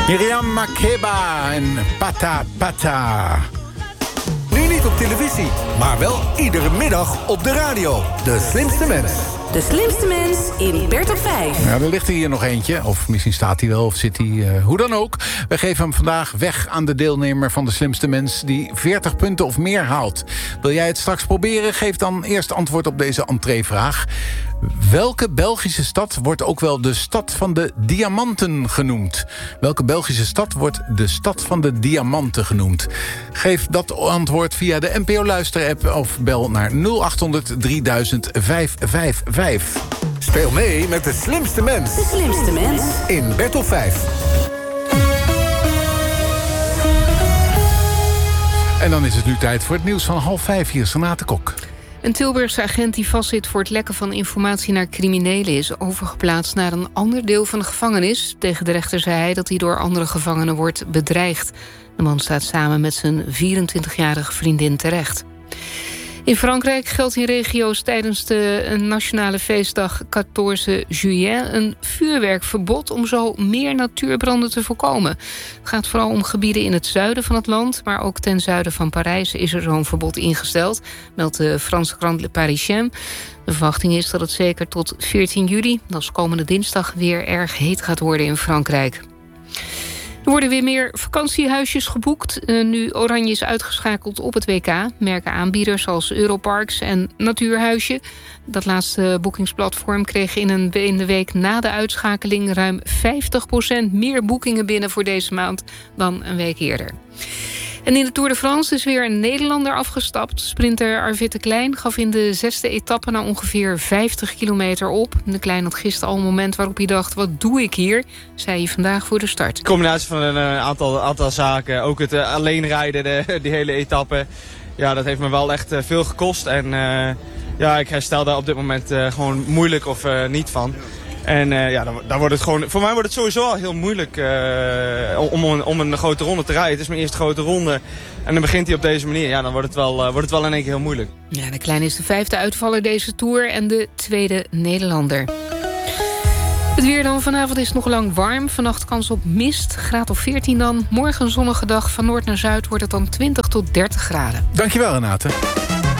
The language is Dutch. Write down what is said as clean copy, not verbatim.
Miriam Makeba en Pata Pata. Nu niet op televisie, maar wel iedere middag op de radio. De Slimste Mens. De Slimste Mens in Bert op 5. Ja, er ligt er hier nog eentje. Of misschien staat hij wel, of zit hij... hoe dan ook. We geven hem vandaag weg aan de deelnemer van de Slimste Mens... die 40 punten of meer haalt. Wil jij het straks proberen? Geef dan eerst antwoord op deze entreevraag. Welke Belgische stad wordt ook wel de stad van de diamanten genoemd? Welke Belgische stad wordt de stad van de diamanten genoemd? Geef dat antwoord via de NPO-luisterapp of bel naar 0800 3000 555. Speel mee met de Slimste Mens. De Slimste Mens in Bert op 5. En dan is het nu tijd voor het nieuws van 4:30. Hier is Renate Kok. Een Tilburgse agent die vastzit voor het lekken van informatie naar criminelen... is overgeplaatst naar een ander deel van de gevangenis. Tegen de rechter zei hij dat hij door andere gevangenen wordt bedreigd. De man staat samen met zijn 24-jarige vriendin terecht. In Frankrijk geldt in regio's tijdens de nationale feestdag 14 juillet... een vuurwerkverbod om zo meer natuurbranden te voorkomen. Het gaat vooral om gebieden in het zuiden van het land... maar ook ten zuiden van Parijs is er zo'n verbod ingesteld... meldt de Franse krant Le Parisien. De verwachting is dat het zeker tot 14 juli... dat is komende dinsdag weer erg heet gaat worden in Frankrijk. Er worden weer meer vakantiehuisjes geboekt. Nu Oranje is uitgeschakeld op het WK... merken aanbieders als Europarks en Natuurhuisje. Dat laatste boekingsplatform kreeg in de week na de uitschakeling... ruim 50% meer boekingen binnen voor deze maand dan een week eerder. En in de Tour de France is weer een Nederlander afgestapt. Sprinter Arvid de Klein gaf in de 6e etappe na ongeveer 50 kilometer op. De Klein had gisteren al een moment waarop hij dacht... wat doe ik hier, zei hij vandaag voor de start. De combinatie van een aantal zaken, ook het alleen rijden, die hele etappe... ja, dat heeft me wel echt veel gekost. En ja, ik herstel daar op dit moment gewoon moeilijk of niet van. En ja, dan wordt het gewoon, voor mij wordt het sowieso al heel moeilijk om een grote ronde te rijden. Het is mijn eerste grote ronde en dan begint hij op deze manier. Ja, dan wordt het wel in één keer heel moeilijk. Ja, de Klein is de 5e uitvaller deze Tour en de 2e Nederlander. Het weer dan. Vanavond is het nog lang warm. Vannacht kans op mist, graad of 14 dan. Morgen een zonnige dag. Van noord naar zuid wordt het dan 20 tot 30 graden. Dankjewel, Renate.